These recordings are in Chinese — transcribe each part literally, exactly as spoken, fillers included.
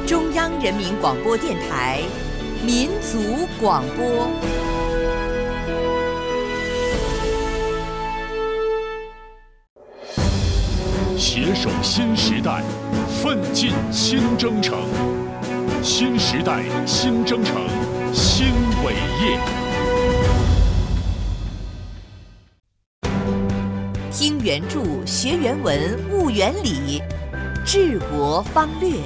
中央人民广播电台民族广播。 携手新时代，奋进新征程。新时代新征程，新伟业。 听原著，学原文，悟原理，治国方略。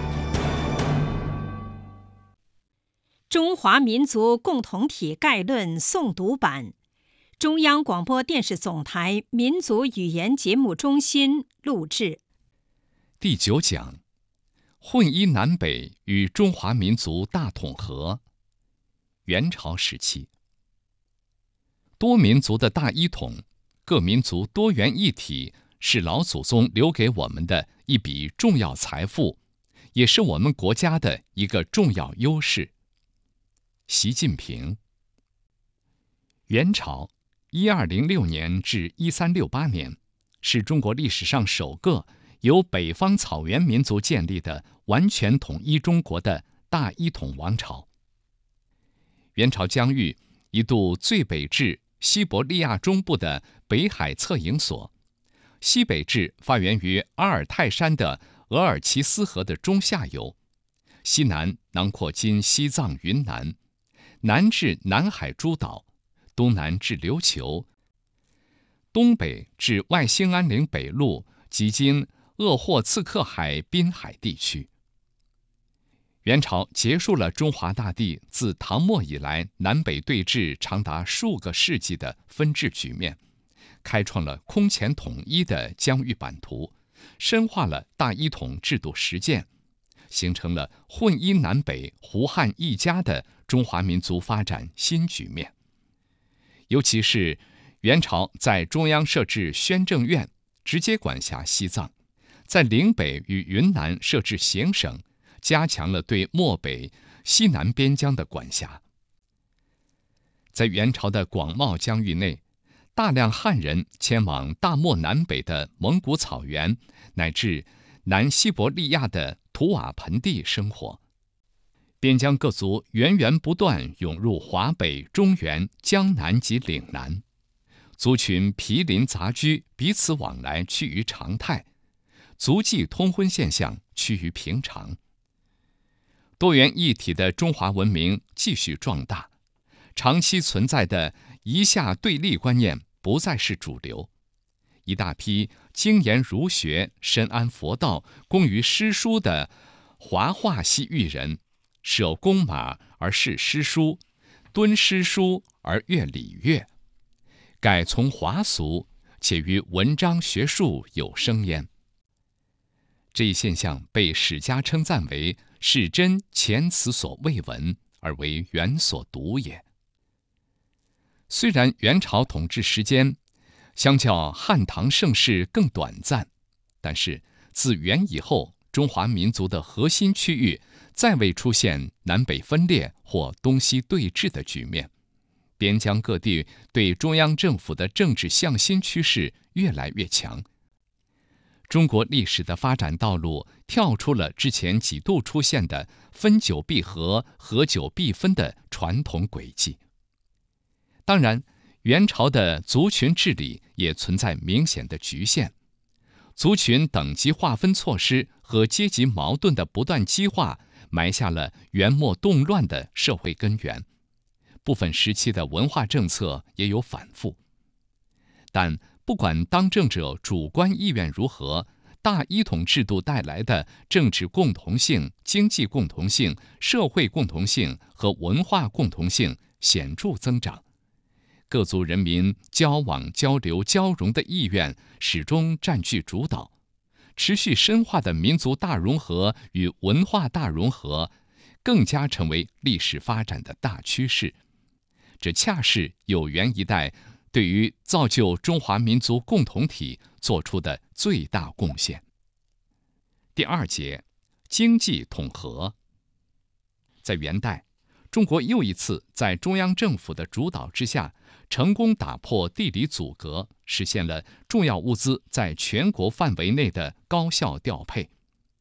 中华民族共同体概论诵读版，中央广播电视总台民族语言节目中心录制。 第九讲：混一南北与中华民族大统合。元朝时期，多民族的大一统，各民族多元一体，是老祖宗留给我们的一笔重要财富，也是我们国家的一个重要优势。习近平。元朝一二零六年至一三六八年，是中国历史上首个由北方草原民族建立的完全统一中国的大一统王朝。元朝疆域一度最北至西伯利亚中部的北海策营所，西北至发源于阿尔泰山的额尔齐斯河的中下游，西南囊括今西藏云南，南至南海诸岛，东南至琉球，东北至外兴安岭北路及今鄂霍次克海滨海地区。元朝结束了中华大地自唐末以来南北对峙长达数个世纪的分治局面，开创了空前统一的疆域版图，深化了大一统制度实践，形成了混一南北胡汉一家的中华民族发展新局面。尤其是元朝在中央设置宣政院，直接管辖西藏，在岭北与云南设置行省，加强了对漠北、西南边疆的管辖。在元朝的广袤疆域内，大量汉人迁往大漠南北的蒙古草原，乃至南西伯利亚的图瓦盆地生活。边疆各族源源不断涌入华北、中原、江南及岭南，族群毗邻杂居，彼此往来趋于常态，族际通婚现象趋于平常。多元一体的中华文明继续壮大，长期存在的夷夏对立观念不再是主流，一大批精研儒学、深谙佛道、工于诗书的华化系域人，舍弓马而视诗书，敦诗书而乐礼乐，改从华俗，且于文章学术有声焉。这一现象被史家称赞为是真前此所未闻，而为元所独也。虽然元朝统治时间相较汉唐盛世更短暂，但是自元以后，中华民族的核心区域再未出现南北分裂或东西对峙的局面，边疆各地对中央政府的政治向心趋势越来越强。中国历史的发展道路跳出了之前几度出现的分久必合、合久必分的传统轨迹。当然，元朝的族群治理也存在明显的局限，族群等级划分措施和阶级矛盾的不断激化，埋下了元末动乱的社会根源。部分时期的文化政策也有反复，但不管当政者主观意愿如何，大一统制度带来的政治共同性、经济共同性、社会共同性和文化共同性显著增长，各族人民交往、交流、交融的意愿始终占据主导，持续深化的民族大融合与文化大融合更加成为历史发展的大趋势。这恰是有元一代对于造就中华民族共同体做出的最大贡献。第二节，经济统合。在元代，中国又一次在中央政府的主导之下，成功打破地理阻隔，实现了重要物资在全国范围内的高效调配。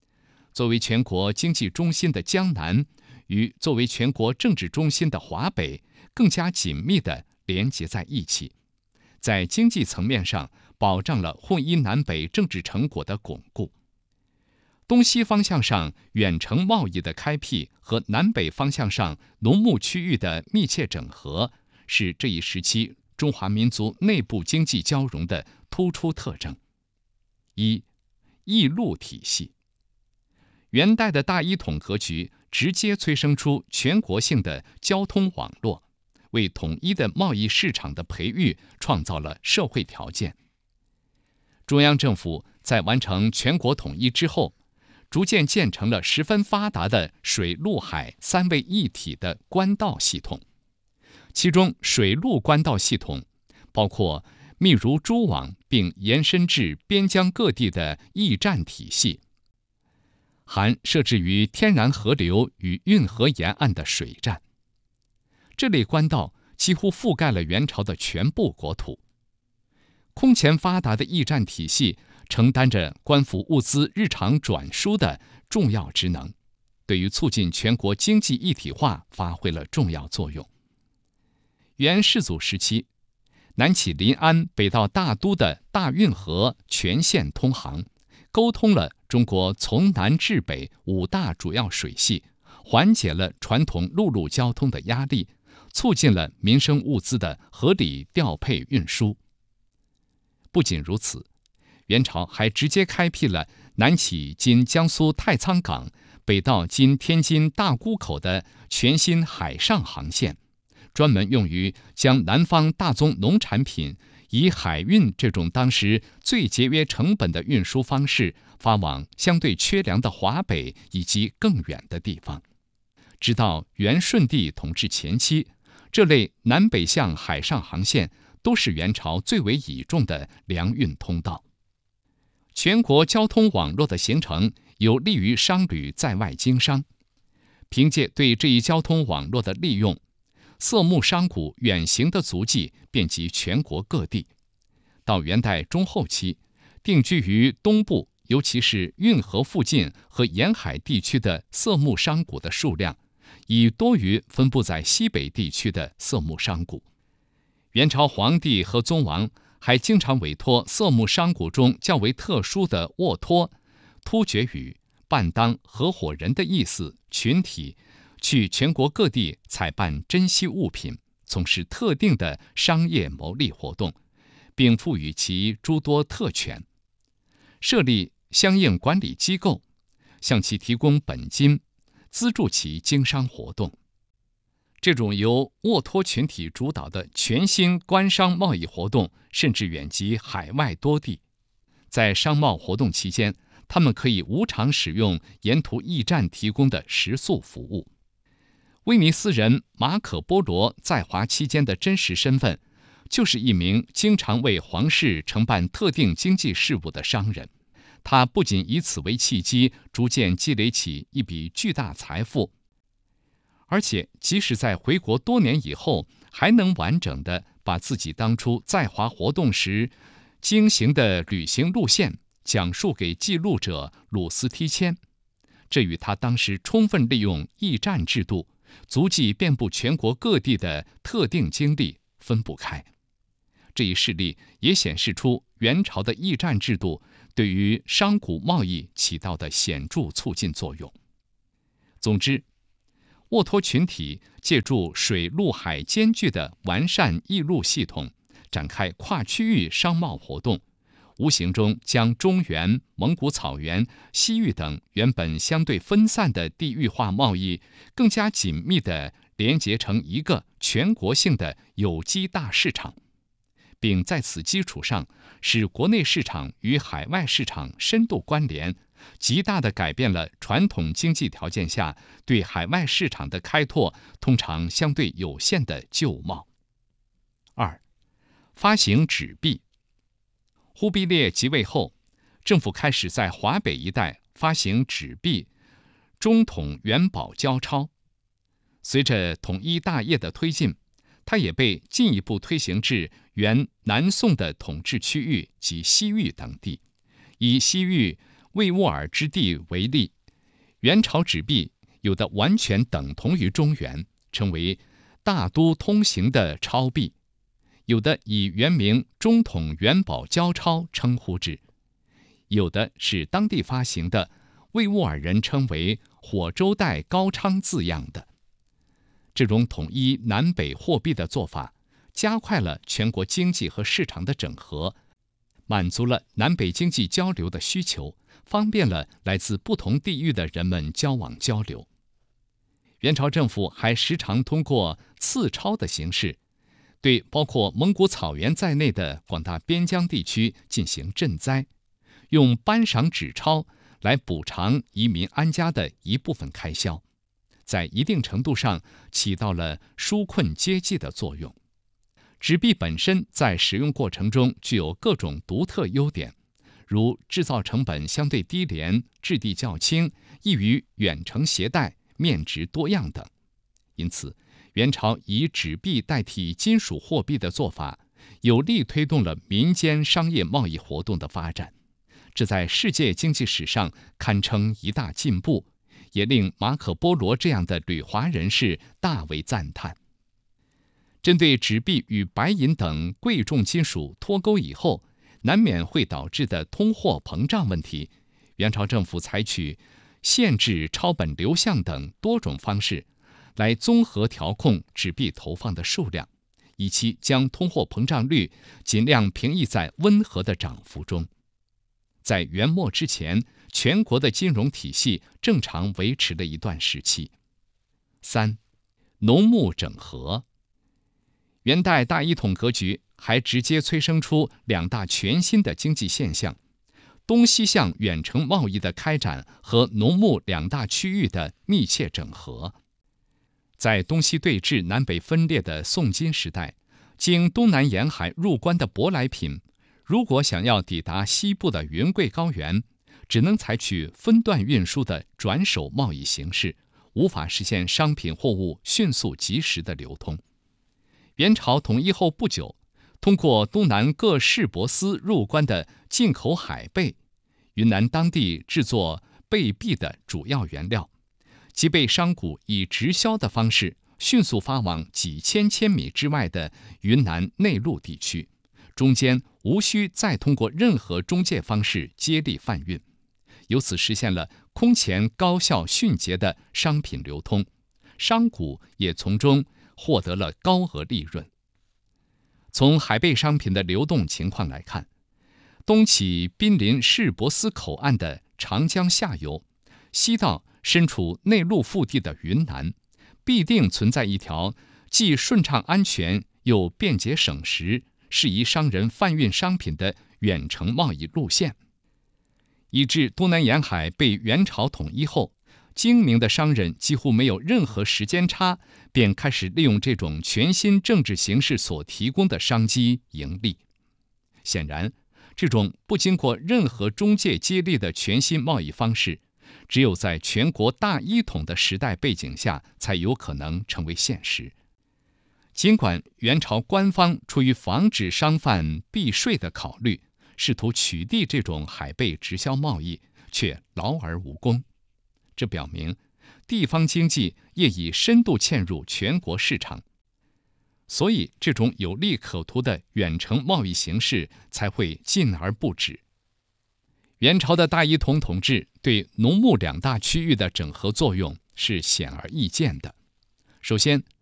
作为全国经济中心的江南与作为全国政治中心的华北更加紧密地连结在一起，在经济层面上保障了混一南北政治成果的巩固。东西方向上远程贸易的开辟和南北方向上农牧区域的密切整合，是这一时期中华民族内部经济交融的突出特征。一、驿路体系。元代的大一统格局直接催生出全国性的交通网络，为统一的贸易市场的培育创造了社会条件。中央政府在完成全国统一之后，逐渐建成了十分发达的水陆海三位一体的官道系统，其中水陆官道系统包括密如蛛网并延伸至边疆各地的驿站体系，含设置于天然河流与运河沿岸的水站。这类官道几乎覆盖了元朝的全部国土。空前发达的驿站体系承担着官府物资日常转输的重要职能，对于促进全国经济一体化发挥了重要作用。元世祖时期，南起临安北到大都的大运河全线通航，沟通了中国从南至北五大主要水系，缓解了传统陆路交通的压力，促进了民生物资的合理调配运输。不仅如此，元朝还直接开辟了南起今江苏太仓港，北到今天津大沽口的全新海上航线，专门用于将南方大宗农产品以海运这种当时最节约成本的运输方式发往相对缺粮的华北以及更远的地方。直到元顺帝统治前期，这类南北向海上航线都是元朝最为倚重的粮运通道。全国交通网络的形成有利于商旅在外经商。凭借对这一交通网络的利用，色目商贾远行的足迹遍及全国各地。到元代中后期，定居于东部，尤其是运河附近和沿海地区的色目商贾的数量，已多于分布在西北地区的色目商贾。元朝皇帝和宗王还经常委托色目商贾中较为特殊的沃托、突厥语、伴当合伙人的意思群体，去全国各地采办珍稀物品，从事特定的商业牟利活动，并赋予其诸多特权，设立相应管理机构，向其提供本金，资助其经商活动。这种由沃托群体主导的全新官商贸易活动，甚至远及海外多地。在商贸活动期间，他们可以无偿使用沿途驿站提供的食宿服务。威尼斯人马可·波罗在华期间的真实身份，就是一名经常为皇室承办特定经济事务的商人。他不仅以此为契机，逐渐积累起一笔巨大财富，而且即使在回国多年以后，还能完整地把自己当初在华活动时经行的旅行路线讲述给记录者鲁斯梯谦，这与他当时充分利用驿站制度，足迹遍布全国各地的特定经历分不开。这一事例也显示出元朝的驿站制度对于商贾贸易起到的显著促进作用。总之，沃托群体借助水陆海兼具的完善驿路系统，展开跨区域商贸活动，无形中将中原、蒙古草原、西域等原本相对分散的地域化贸易，更加紧密地连结成一个全国性的有机大市场，并在此基础上使国内市场与海外市场深度关联，极大地改变了传统经济条件下对海外市场的开拓通常相对有限的旧贸。二、发行纸币。忽必烈即位后，政府开始在华北一带发行纸币，中统元宝交钞。随着统一大业的推进，它也被进一步推行至原南宋的统治区域及西域等地。以西域魏沃尔之地为例， 元朝纸币有的完全等同于中元，称为大都通行的钞币，有的以原名中统元宝交钞称呼之，有的是当地发行的，为乌尔人称为火州带高昌字样的。这种统一南北货币的做法，加快了全国经济和市场的整合，满足了南北经济交流的需求，方便了来自不同地域的人们交往交流。元朝政府还时常通过赐钞的形式，对包括蒙古草原在内的广大边疆地区进行赈灾，用颁赏纸钞来补偿移民安家的一部分开销，在一定程度上起到了纾困接济的作用。纸币本身在使用过程中具有各种独特优点，如制造成本相对低廉、质地较轻、易于远程携带、面值多样等。因此，元朝以纸币代替金属货币的做法，有力推动了民间商业贸易活动的发展，这在世界经济史上堪称一大进步，也令马可·波罗这样的旅华人士大为赞叹。针对纸币与白银等贵重金属脱钩以后，难免会导致的通货膨胀问题，元朝政府采取限制钞本流向等多种方式，来综合调控纸币投放的数量，以期将通货膨胀率尽量平抑在温和的涨幅中。在元末之前，全国的金融体系正常维持了一段时期。三、农牧整合。元代大一统格局还直接催生出两大全新的经济现象：东西向远程贸易的开展和农牧两大区域的密切整合。在东西对峙、南北分裂的宋金时代，经东南沿海入关的舶来品，如果想要抵达西部的云贵高原，只能采取分段运输的转手贸易形式，无法实现商品货物迅速及时的流通。元朝统一后不久，通过东南各市舶司入关的进口海贝，云南当地制作贝币的主要原料，即被商贾以直销的方式迅速发往几千千米之外的云南内陆地区，中间无需再通过任何中介方式接力贩运，由此实现了空前高效迅捷的商品流通，商贾也从中获得了高额利润。从海贝商品的流动情况来看，东起濒临市舶司口岸的长江下游，西到身处内陆腹地的云南，必定存在一条既顺畅安全又便捷省时，适宜商人贩运商品的远程贸易路线。以致东南沿海被元朝统一后，精明的商人几乎没有任何时间差，便开始利用这种全新政治形势所提供的商机盈利。显然，这种不经过任何中介接力的全新贸易方式，只有在全国大一统的时代背景下才有可能成为现实。尽管元朝官方出于防止商贩避税的考虑，试图取缔这种海贝直销贸易，却劳而无功。这表明地方经济业已深度嵌入全国市场，所以这种有利可图的远程贸易形式才会进而不止。元朝的大一统统治对农牧两大区域的整合作用是显而易见的。首先，